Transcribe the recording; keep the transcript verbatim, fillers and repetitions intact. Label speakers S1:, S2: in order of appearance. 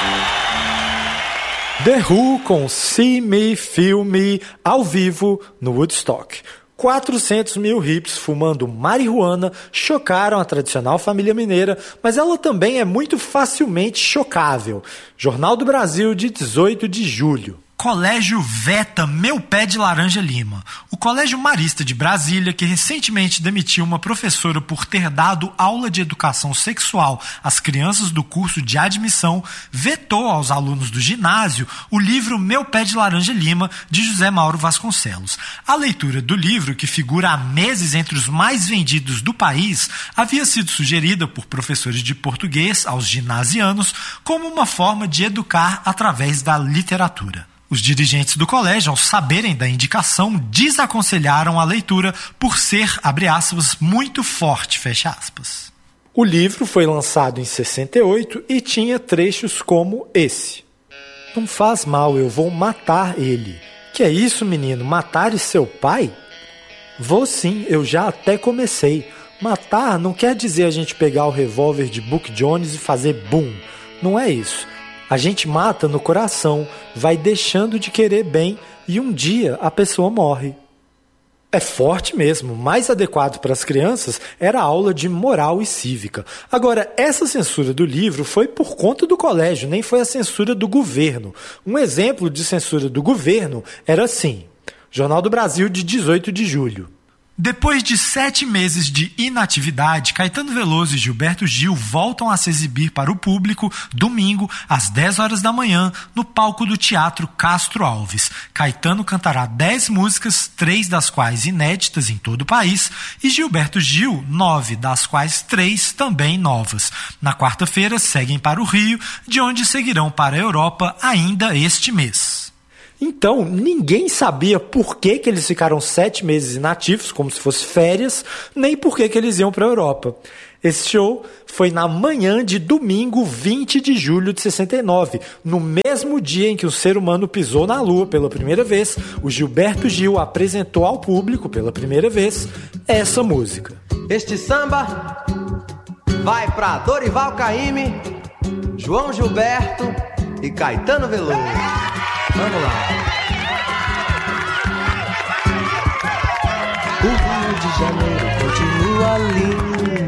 S1: The Who com See Me, Feel Me, ao vivo no Woodstock. quatrocentos mil hippies fumando marihuana chocaram a tradicional família mineira, mas ela também é muito facilmente chocável. Jornal do Brasil, de dezoito de julho.
S2: Colégio veta Meu Pé de Laranja Lima. O Colégio Marista de Brasília, que recentemente demitiu uma professora por ter dado aula de educação sexual às crianças do curso de admissão, vetou aos alunos do ginásio o livro Meu Pé de Laranja Lima, de José Mauro Vasconcelos. A leitura do livro, que figura há meses entre os mais vendidos do país, havia sido sugerida por professores de português aos ginasianos como uma forma de educar através da literatura. Os dirigentes do colégio, ao saberem da indicação, desaconselharam a leitura por ser, abre aspas, muito forte, fecha aspas.
S1: O livro foi lançado em sessenta e oito e tinha trechos como esse. Não faz mal, eu vou matar ele. Que é isso, menino? Matar seu pai? Vou sim, eu já até comecei. Matar não quer dizer a gente pegar o revólver de Buck Jones e fazer bum. Não é isso. A gente mata no coração, vai deixando de querer bem e um dia a pessoa morre. É forte mesmo, mais adequado para as crianças era a aula de moral e cívica. Agora, essa censura do livro foi por conta do colégio, nem foi a censura do governo. Um exemplo de censura do governo era assim, Jornal do Brasil, de dezoito de julho.
S2: Depois de sete meses de inatividade, Caetano Veloso e Gilberto Gil voltam a se exibir para o público domingo, às dez horas da manhã, no palco do Teatro Castro Alves. Caetano cantará dez músicas, três das quais inéditas em todo o país, e Gilberto Gil, nove, das quais três também novas. Na quarta-feira, seguem para o Rio, de onde seguirão para a Europa ainda este mês.
S1: Então, ninguém sabia por que, que eles ficaram sete meses inativos, como se fosse férias, nem por que, que eles iam para a Europa. Esse show foi na manhã de domingo, vinte de julho de sessenta e nove, no mesmo dia em que o ser humano pisou na Lua pela primeira vez. O Gilberto Gil apresentou ao público pela primeira vez essa música.
S3: Este samba vai para Dorival Caymmi, João Gilberto e Caetano Veloso. Vamos lá. O Rio de Janeiro continua lindo.